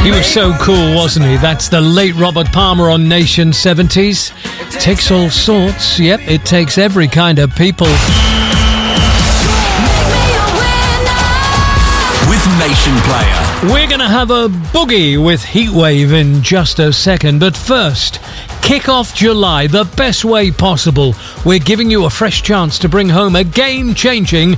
He was so cool, wasn't he? That's the late Robert Palmer on Nation 70s. Takes all sorts. Yep, it takes every kind of people. With Nation Player. We're going to have a boogie with Heatwave in just a second. But first, kick off July the best way possible. We're giving you a fresh chance to bring home a game-changing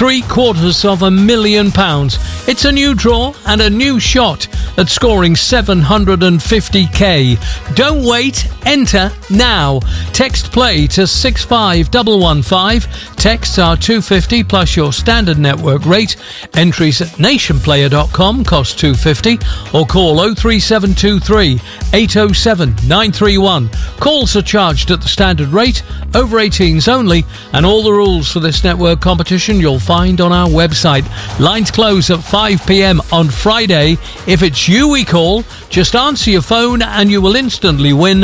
£750,000. It's a new draw and a new shot at scoring 750k. Don't wait, enter now. Text play to 65115. Texts are $2.50 plus your standard network rate. Entries at nationplayer.com cost $2.50 or call 03723 807 931. Calls are charged at the standard rate, over 18s only, and all the rules for this network competition you'll find on our website. Lines close at 5 p.m. on Friday. If it's you we call, just answer your phone and you will instantly win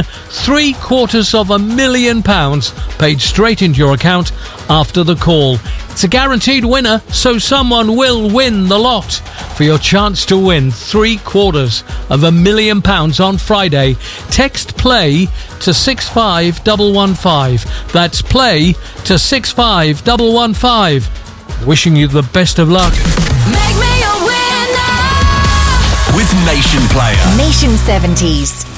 £750,000 paid straight into your account after the call. It's a guaranteed winner, so someone will win the lot. For your chance to win £750,000 on Friday, text play to 65115. That's play to 65115. Wishing you the best of luck. Make me a winner with Nation Player. Nation 70s.